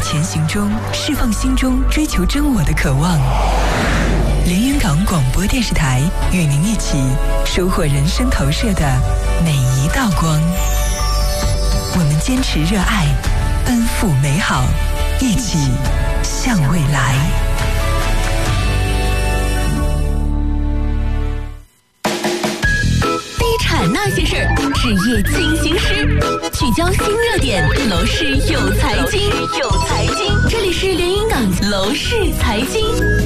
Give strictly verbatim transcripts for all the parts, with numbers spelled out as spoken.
前行中，释放心中追求真我的渴望。连云港广播电视台与您一起收获人生投射的每一道光。我们坚持热爱，奔赴美好，一起向未来。 地产那些事儿，置业进行时，聚焦新热点，楼市有财经，有财经，这里是连云港楼市财经。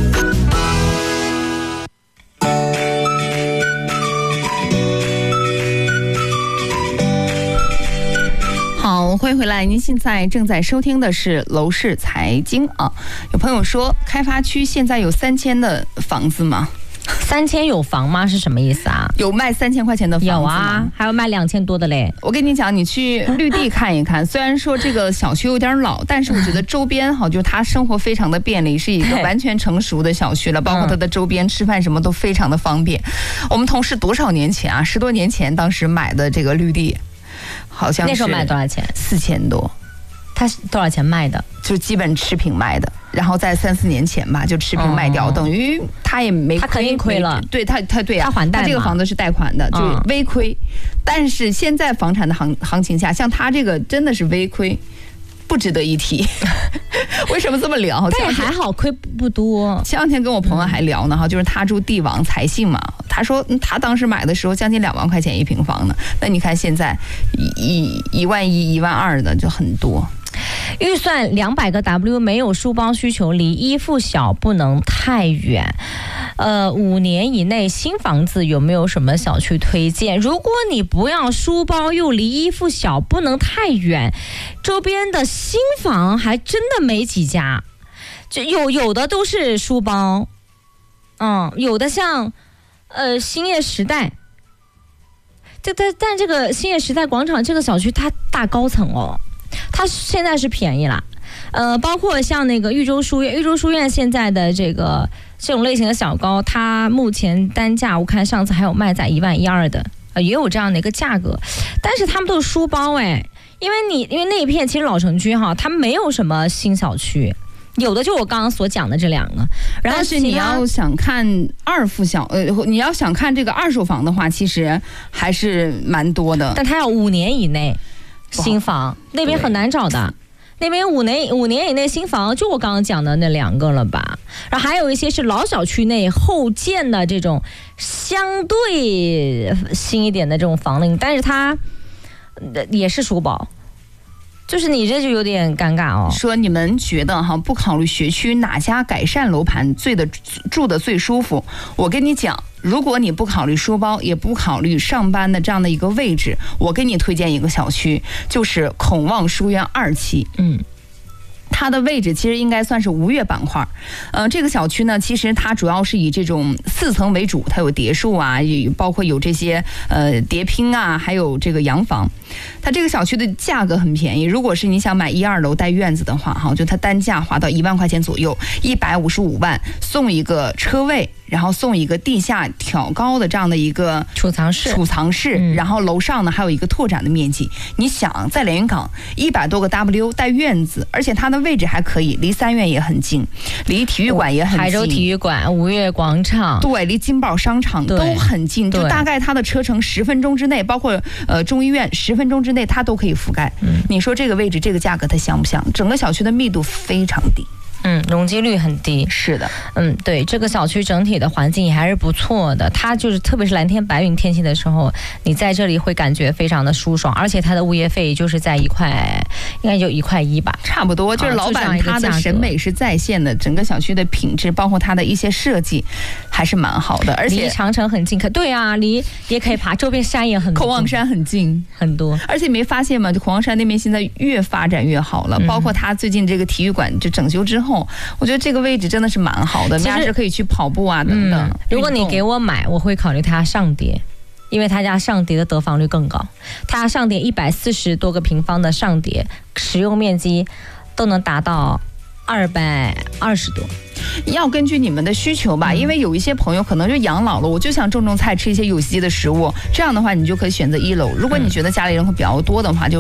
好，欢迎回来！您现在正在收听的是楼市财经啊。有朋友说，开发区现在有三千的房子吗？ 三千有房吗？是什么意思啊？ 有卖三千块钱的房子吗？ 有啊，还有卖两千多的嘞。 我跟你讲，你去绿地看一看，虽然说这个小区有点老，但是我觉得周边好，就是它生活非常的便利，是一个完全成熟的小区了，包括它的周边吃饭什么都非常的方便。我们同事多少年前啊，十多年前当时买的这个绿地，好像是那时候卖多少钱？ 四千多。 它是多少钱卖的？ 就基本持平卖的，然后在三四年前吧，就持平卖掉，哦、等于他也没亏， 他肯定亏了。 对他，他对啊， 他还贷嘛。 他这个房子是贷款的，就是微亏。嗯、但是现在房产的行行情下，像他这个真的是微亏，不值得一提。为什么这么聊？ 但也还好，亏不多。 前两天跟我朋友还聊呢，哈，就是他住帝王财信嘛，他说他当时买的时候将近两万块钱一平方呢，那你看现在一一万一、一万二的就很多。 预算两百个 W， 没有书包需求，离一附小不能太远。呃，五年以内新房子有没有什么小区推荐？如果你不要书包，又离一附小不能太远，周边的新房还真的没几家，就有有的都是书包，嗯，有的像呃兴业时代。这但但这个兴业时代广场这个小区它大高层哦。它现在是便宜了，呃，包括像那个豫州书院，豫州书院现在的这个这种类型的小高，它目前单价我看上次还有卖在一万一二的，呃，也有这样的一个价格，但是他们都是书包哎，因为你因为那一片其实老城区哈，它没有什么新小区。有的就我刚刚所讲的这两个，然后但是你要想看二附小，呃，你要想看这个二手房的话，其实还是蛮多的， 但它要五年以内。新房那边很难找的，那边五年五年以内新房就我刚刚讲的那两个了吧，然后还有一些是老小区内后建的这种相对新一点的这种房龄，但是它也是书包。就是你这就有点尴尬哦。 说你们觉得哈，不考虑学区哪家改善楼盘最的住的最舒服？我跟你讲，如果你不考虑书包，也不考虑上班的这样的一个位置，我给你推荐一个小区，就是孔望书院二期。嗯。它的位置其实应该算是吴越板块，呃，这个小区呢，其实它主要是以这种四层为主，它有别墅啊，也包括有这些呃叠拼啊，还有这个洋房。它这个小区的价格很便宜，如果是你想买一二楼带院子的话，哈，就它单价划到一万块钱左右，一百五十五万送一个车位。然后送一个地下挑高的这样的一个储藏室， 储藏室，嗯、然后楼上呢还有一个拓展的面积。你想，在连云港一百多个 W 带院子，而且它的位置还可以，离三院也很近，离体育馆也很近， 海州体育馆、吴越广场， 对，离金宝商场都很近，就大概它的车程十分钟之内，包括呃中医院十分钟之内，它都可以覆盖。嗯、你说这个位置、这个价格，它香不香？整个小区的密度非常低。 嗯，容积率很低。 是的， 嗯，对，这个小区整体的环境也还是不错的。它就是特别是蓝天白云天气的时候，你在这里会感觉非常的舒爽，而且它的物业费就是在一块，应该就一块一吧， 差不多。就是老板他的审美是在线的，整个小区的品质，包括它的一些设计，还是蛮好的。而且离长城很近，可对啊，离也可以爬，周边山也很多， 孔望山很近很多。 而且没发现吗？就孔望山那边现在越发展越好了，嗯、包括它最近这个体育馆就整修之后。我觉得这个位置真的是蛮好的，大家是可以去跑步啊等等、嗯。 如果你给我买，我会考虑它上叠，因为他家上叠的得房率更高。他上叠一百四十多个平方的上叠，使用面积都能达到二百二十多。 要根据你们的需求吧，因为有一些朋友可能就养老了，我就想种种菜，吃一些有机的食物，这样的话你就可以选择一楼。如果你觉得家里人会比较多的话，就